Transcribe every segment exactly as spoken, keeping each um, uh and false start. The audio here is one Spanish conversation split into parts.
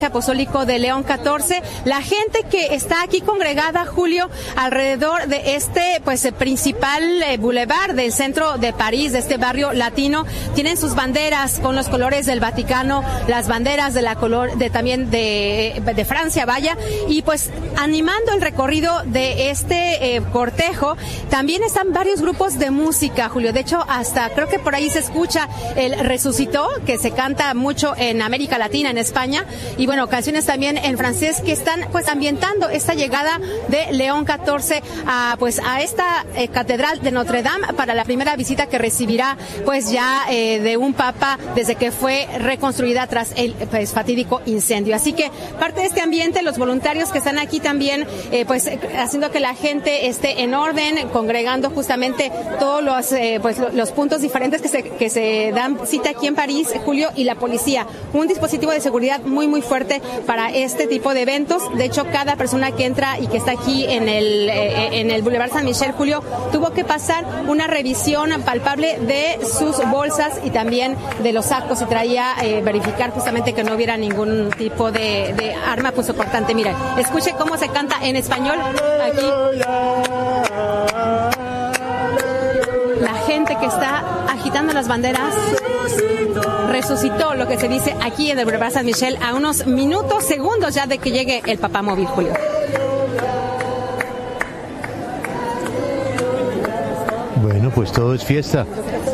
Apostólico de León catorce, la gente que está aquí congregada, Julio, alrededor de este pues principal eh, boulevard del centro de París, de este barrio latino, tienen sus banderas con los colores del Vaticano, las banderas de la color de también de, de Francia, vaya, y pues animando el recorrido de este eh, cortejo. También están varios grupos de música, Julio. De hecho, hasta creo que por ahí se escucha el Resucitó, que se canta mucho en América Latina, en España, y bueno, canciones también en francés que están pues ambientando esta llegada de León catorce a pues a esta eh, catedral de Notre Dame para la primera visita que recibirá pues ya eh, de un papa desde que fue reconstruida tras el pues fatídico incendio. Así que parte de este ambiente, los voluntarios que están aquí también eh, pues haciendo que la gente esté en orden, congregando justamente todos los eh, pues los puntos diferentes que se que se dan cita aquí en París, Julio, y la policía, un dispositivo de seguridad muy muy fuerte para este tipo de eventos. De hecho, cada persona que entra y que está aquí en el eh, en el Boulevard San Michel, Julio, tuvo que pasar una revisión palpable de sus bolsas y también de los sacos, y traía eh, verificar justamente que no hubiera ningún tipo de, de arma punzocortante. Miren, escuche cómo se canta en español aquí. La gente que está agitando las banderas resucitó, lo que se dice aquí en el Boulevard San Michel, a unos minutos, segundos ya de que llegue el Papá Móvil, Julio. Bueno, pues todo es fiesta.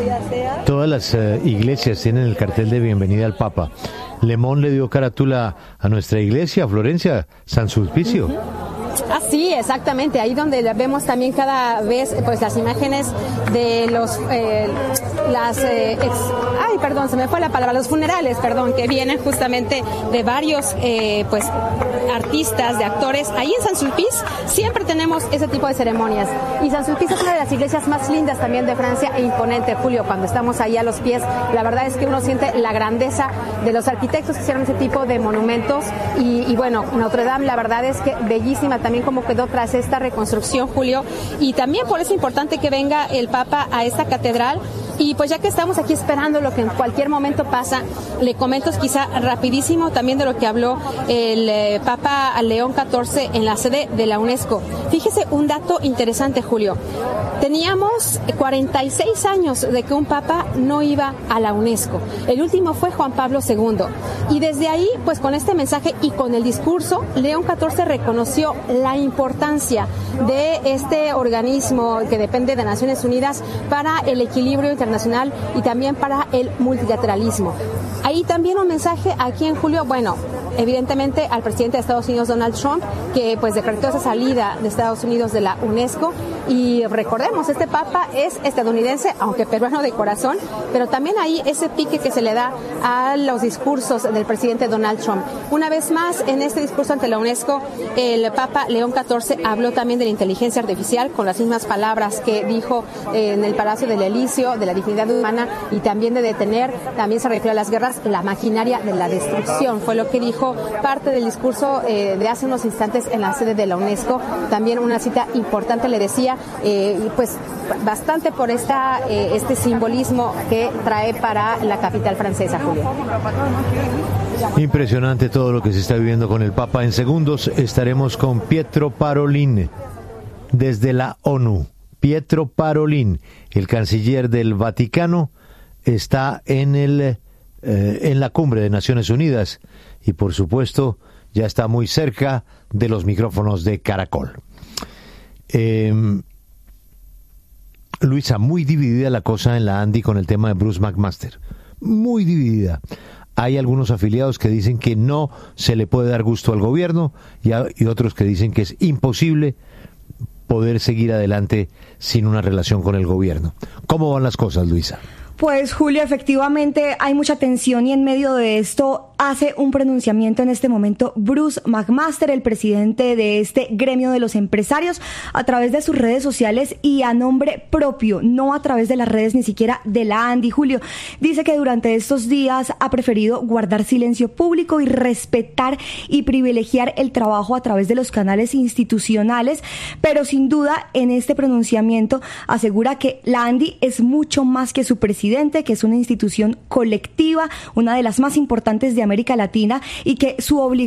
Todas las uh, iglesias tienen el cartel de bienvenida al Papa. Le Monde le dio carátula a nuestra iglesia, Florencia, San Sulpicio. Uh-huh. Ah, sí, exactamente. Ahí donde vemos también cada vez pues las imágenes de los eh, las eh, ex, ay, perdón, se me fue la palabra, los funerales, perdón, que vienen justamente de varios eh, pues artistas, de actores. Ahí en San Sulpice siempre tenemos ese tipo de ceremonias. Y San Sulpice es una de las iglesias más lindas también de Francia e imponente, Julio. Cuando estamos ahí a los pies, la verdad es que uno siente la grandeza de los arquitectos que hicieron ese tipo de monumentos. Y, y bueno, Notre Dame, la verdad es que bellísima también como quedó tras esta reconstrucción, Julio, y también por eso es importante que venga el Papa a esta catedral. Y pues ya que estamos aquí esperando lo que en cualquier momento pasa, le comento quizá rapidísimo también de lo que habló el eh, Papa León catorce en la sede de la UNESCO. Fíjese un dato interesante, Julio. Teníamos cuarenta y seis años de que un Papa no iba a la UNESCO. El último fue Juan Pablo segundo. Y desde ahí, pues con este mensaje y con el discurso, León catorce reconoció la importancia de este organismo que depende de Naciones Unidas para el equilibrio internacional y también para el multilateralismo. Ahí también un mensaje aquí en Julio, bueno, evidentemente al presidente de Estados Unidos, Donald Trump, que pues decretó esa salida de Estados Unidos de la UNESCO. Y recordemos, este Papa es estadounidense, aunque peruano de corazón, pero también ahí ese pique que se le da a los discursos del presidente Donald Trump. Una vez más, en este discurso ante la UNESCO, el Papa León catorce habló también de la inteligencia artificial, con las mismas palabras que dijo en el Palacio del Elíseo, de la dignidad humana y también de detener, también se refirió a las guerras, la maquinaria de la destrucción. Fue lo que dijo parte del discurso eh, de hace unos instantes en la sede de la UNESCO. También una cita importante, le decía, eh, y pues bastante por esta eh, este simbolismo que trae para la capital francesa, Julio. Impresionante todo lo que se está viviendo con el Papa. En segundos estaremos con Pietro Parolin desde la ONU. Pietro Parolin, el canciller del Vaticano, está en el eh, en la cumbre de Naciones Unidas y por supuesto ya está muy cerca de los micrófonos de Caracol. Eh, Luisa, muy dividida la cosa en la Andi con el tema de Bruce McMaster, muy dividida. Hay algunos afiliados que dicen que no se le puede dar gusto al gobierno y, a, y otros que dicen que es imposible poder seguir adelante sin una relación con el gobierno. ¿Cómo van las cosas, Luisa? Pues, Julio, efectivamente hay mucha tensión y en medio de esto hace un pronunciamiento en este momento Bruce McMaster, el presidente de este gremio de los empresarios, a través de sus redes sociales y a nombre propio, no a través de las redes ni siquiera de la Andi. Julio dice que durante estos días ha preferido guardar silencio público y respetar y privilegiar el trabajo a través de los canales institucionales, pero sin duda en este pronunciamiento asegura que la Andi es mucho más que su presidente presidente, que es una institución colectiva, una de las más importantes de América Latina, y que su obligación